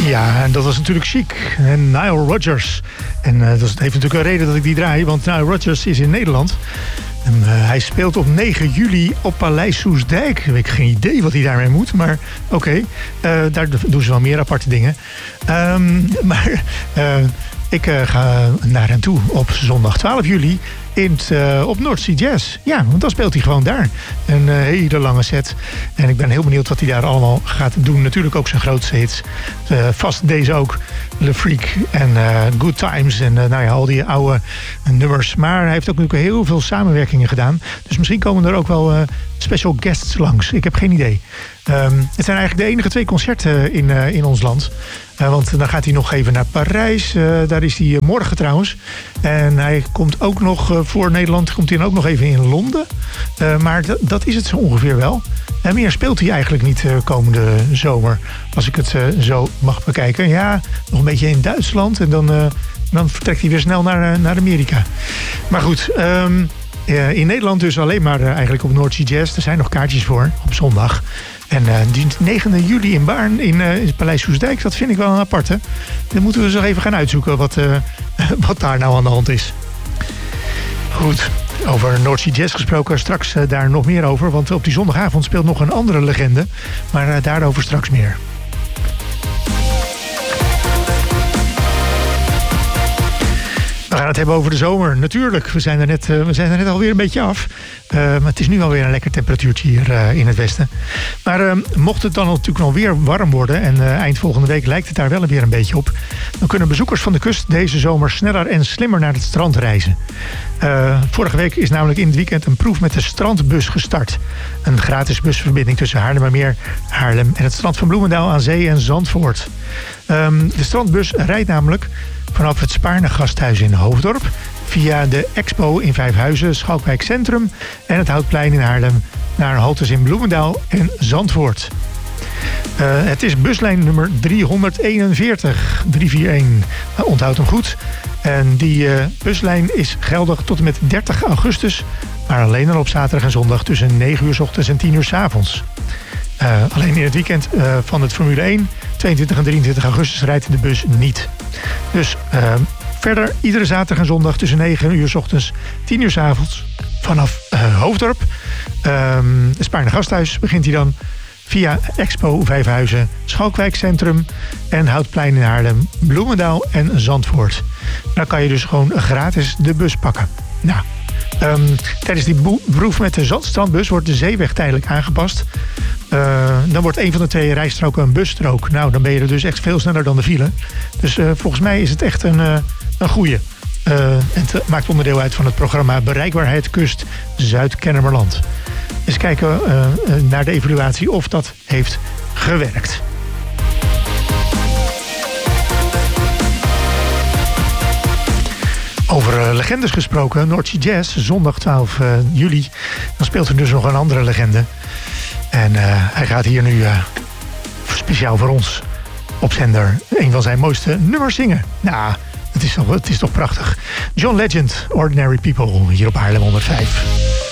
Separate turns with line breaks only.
Ja, en dat was natuurlijk chic. En Nile Rodgers. En dat heeft natuurlijk een reden dat ik die draai. Want Nile Rodgers is in Nederland. En, hij speelt op 9 juli op Paleis Soestdijk. Ik heb geen idee wat hij daarmee moet. Maar oké, daar doen ze wel meer aparte dingen. Ik ga naar hem toe op zondag 12 juli op North Sea Jazz. Ja, want dan speelt hij gewoon daar. Een hele lange set. En ik ben heel benieuwd wat hij daar allemaal gaat doen. Natuurlijk ook zijn grootste hits. Vast deze ook. Le Freak en Good Times. En al die oude nummers. Maar hij heeft ook natuurlijk heel veel samenwerkingen gedaan. Dus misschien komen er ook wel special guests langs. Ik heb geen idee. Het zijn eigenlijk de enige 2 concerten in ons land. Want dan gaat hij nog even naar Parijs. Daar is hij morgen trouwens. En hij komt ook nog voor Nederland. Komt hij dan ook nog even in Londen. Maar dat is het zo ongeveer wel. En meer speelt hij eigenlijk niet komende zomer. Als ik het zo mag bekijken. Ja, nog een beetje in Duitsland. En dan vertrekt hij weer snel naar Amerika. Maar goed, in Nederland dus alleen maar eigenlijk op North Sea Jazz. Er zijn nog kaartjes voor op zondag. En die 9 juli in Baarn in het Paleis Soestdijk, dat vind ik wel een aparte. Dan moeten we zo even gaan uitzoeken wat daar nou aan de hand is. Goed, over North Sea Jazz gesproken, straks daar nog meer over. Want op die zondagavond speelt nog een andere legende. Maar daarover straks meer. We gaan het hebben over de zomer. Natuurlijk, we zijn er net alweer een beetje af. Maar het is nu alweer een lekker temperatuurtje hier in het westen. Maar mocht het dan natuurlijk nog weer warm worden... en eind volgende week lijkt het daar wel weer een beetje op... dan kunnen bezoekers van de kust deze zomer sneller en slimmer naar het strand reizen. Vorige week is namelijk in het weekend een proef met de strandbus gestart. Een gratis busverbinding tussen Haarlemmermeer, Haarlem... en het strand van Bloemendaal aan Zee en Zandvoort. De strandbus rijdt namelijk vanaf het Spaarne Gasthuis in Hoofddorp... via de Expo in Vijfhuizen, Schalkwijk Centrum... en het Houtplein in Haarlem naar haltes in Bloemendaal en Zandvoort. Het is buslijn nummer 341, 341. Onthoud hem goed. En die buslijn is geldig tot en met 30 augustus... maar alleen dan op zaterdag en zondag tussen 9 uur 's ochtends en 10 uur 's avonds. Alleen in het weekend van het Formule 1, 22 en 23 augustus, rijdt de bus niet. Dus verder iedere zaterdag en zondag tussen 9 uur 's ochtends, 10 uur 's avonds vanaf Hoofddorp. Het Spaarne Gasthuis begint hij dan via Expo Vijfhuizen, Schalkwijk Centrum en Houtplein in Haarlem, Bloemendaal en Zandvoort. Dan kan je dus gewoon gratis de bus pakken. Nou, tijdens die proef met de Zandstrandbus wordt de zeeweg tijdelijk aangepast. Dan wordt een van de 2 rijstroken een busstrook. Nou, dan ben je er dus echt veel sneller dan de file. Dus volgens mij is het echt een goeie. Het maakt onderdeel uit van het programma Bereikbaarheid Kust Zuid-Kennemerland. Eens kijken naar de evaluatie of dat heeft gewerkt. Over legendes gesproken, North Sea Jazz, zondag 12 juli. Dan speelt er dus nog een andere legende. En hij gaat hier nu speciaal voor ons op zender een van zijn mooiste nummers zingen. Nou, het is toch prachtig. John Legend, Ordinary People, hier op Haarlem 105.